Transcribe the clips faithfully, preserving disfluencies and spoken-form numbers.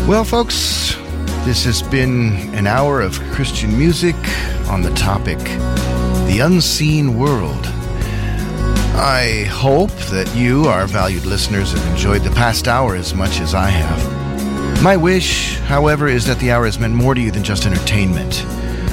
Well, folks, this has been an hour of Christian music on the topic, the unseen world. I hope that you, our valued listeners, have enjoyed the past hour as much as I have. My wish, however, is that the hour has meant more to you than just entertainment.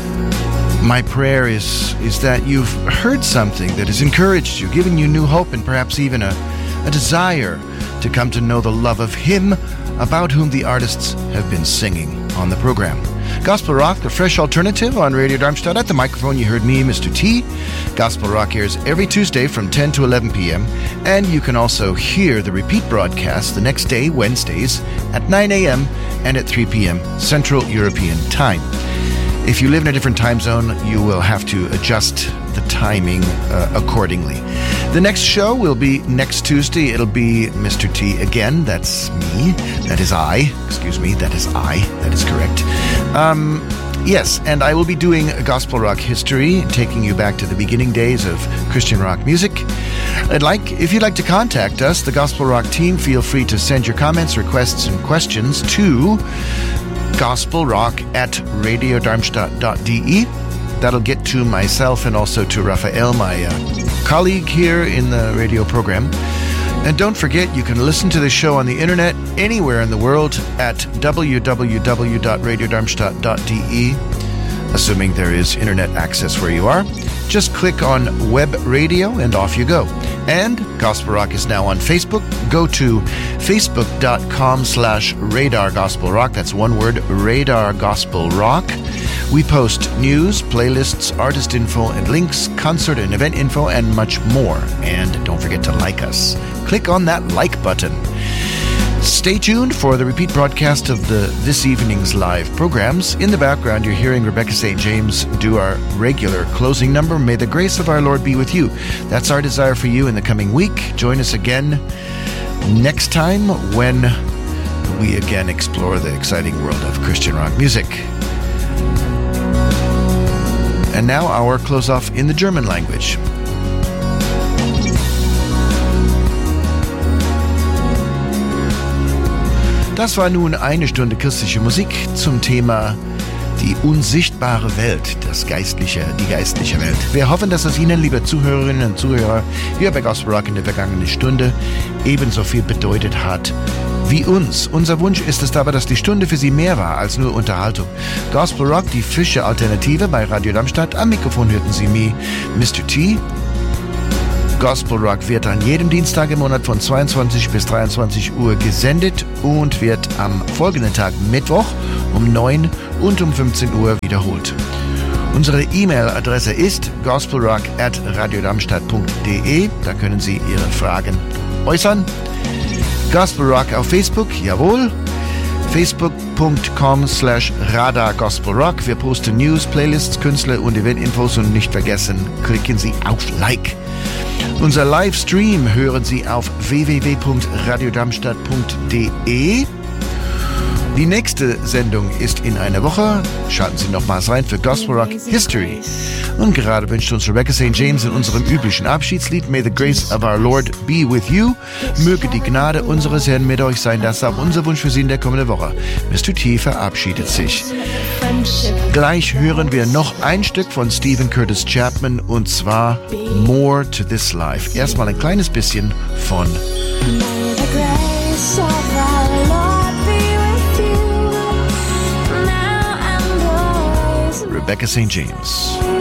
My prayer is, is that you've heard something that has encouraged you, given you new hope, and perhaps even a, a desire to come to know the love of Him about whom the artists have been singing on the program. Gospel Rock, the fresh alternative on Radio Darmstadt. At the microphone, you heard me, Mister T. Gospel Rock airs every Tuesday from ten to eleven p.m. And you can also hear the repeat broadcast the next day, Wednesdays, at nine a.m. and at three p.m. Central European Time. If you live in a different time zone, you will have to adjust the timing uh, accordingly. The next show will be next Tuesday. It'll be Mister T again. That's me. That is I. Excuse me. That is I. That is correct. Um, yes, and I will be doing Gospel Rock history, taking you back to the beginning days of Christian rock music. I'd like, if you'd like to contact us, the Gospel Rock team, feel free to send your comments, requests, and questions to gospelrock at radiodarmstadt dot d e. That'll get to myself and also to Raphael, my uh, colleague here in the radio program. And don't forget, you can listen to the show on the internet anywhere in the world at w w w dot radiodarmstadt dot d e, assuming there is internet access where you are. Just click on Web Radio and off you go. And Gospel Rock is now on Facebook. Go to facebook.com slash Radar Gospel Rock. That's one word, Radar Gospel Rock. We post news, playlists, artist info, and links, concert and event info, and much more. And don't forget to like us. Click on that like button. Stay tuned for the repeat broadcast of the this evening's live programs. In the background, you're hearing Rebecca Saint James do our regular closing number, May the Grace of Our Lord Be With You. That's our desire for you in the coming week. Join us again next time when we again explore the exciting world of Christian rock music. And now our close-off in the German language. Das war nun eine Stunde christliche Musik zum Thema die unsichtbare Welt, das geistliche, die geistliche Welt. Wir hoffen, dass es Ihnen, liebe Zuhörerinnen und Zuhörer, hier bei Gospel Rock in der vergangenen Stunde ebenso viel bedeutet hat wie uns. Unser Wunsch ist es aber, dass die Stunde für Sie mehr war als nur Unterhaltung. Gospel Rock, die frische Alternative bei Radio Darmstadt. Am Mikrofon hörten Sie mich, Mister T. Gospel Rock wird an jedem Dienstag im Monat von zweiundzwanzig bis dreiundzwanzig Uhr gesendet und wird am folgenden Tag Mittwoch um neun und um fünfzehn Uhr wiederholt. Unsere E-Mail-Adresse ist gospelrock at radiodarmstadt punkt d e. Da können Sie Ihre Fragen äußern. Gospel Rock auf Facebook, jawohl. facebook.com slash Radar Gospel Rock. Wir posten News, Playlists, Künstler und Eventinfos und nicht vergessen, klicken Sie auf Like. Unser Livestream hören Sie auf w w w punkt radiodarmstadt punkt d e. Die nächste Sendung ist in einer Woche. Schalten Sie nochmals rein für Gospel Rock History. Und gerade wünscht uns Rebecca Saint James in unserem üblichen Abschiedslied May the Grace of Our Lord Be With You. Möge die Gnade unseres Herrn mit euch sein. Das ist auch unser Wunsch für Sie in der kommenden Woche. Mister T verabschiedet sich. Gleich hören wir noch ein Stück von Stephen Curtis Chapman und zwar More to This Life. Erstmal ein kleines bisschen von Rebecca Saint James.